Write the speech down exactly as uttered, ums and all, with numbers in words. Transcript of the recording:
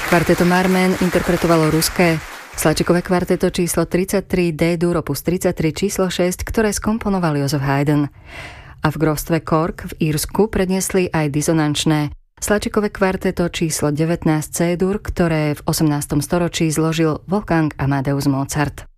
Kvarteto Marmen interpretovalo ruské Sláčikové kvarteto číslo tridsaťtri D-dur opus tridsaťtri číslo šesť, ktoré skomponoval Joseph Haydn. A v grófstve Cork v Írsku predniesli aj disonančné Sláčikové kvarteto číslo devätnásť C-dur, ktoré v osemnástom storočí zložil Wolfgang Amadeus Mozart.